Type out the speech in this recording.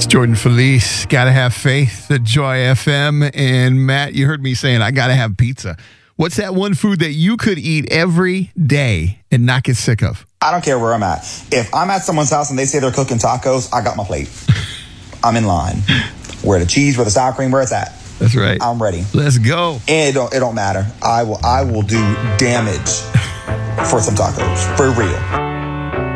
Jordan Felice, gotta have faith at Joy FM. And Matt, you heard me saying I gotta have pizza. What's that one food that you could eat every day and not get sick of? I don't care where I'm at. If I'm at someone's house and they say they're cooking tacos, I got my plate. I'm in line. Where the cheese, where the sour cream, where it's at. That's right. I'm ready. Let's go. And it don't matter. I will do damage for some tacos. For real.